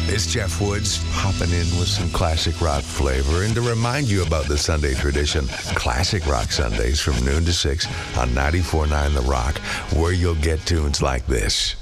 It's Jeff Woods hopping in with some classic rock flavor and to remind you about the Sunday tradition, Classic Rock Sundays from noon to 6 on 94.9 The Rock, where you'll get tunes like this.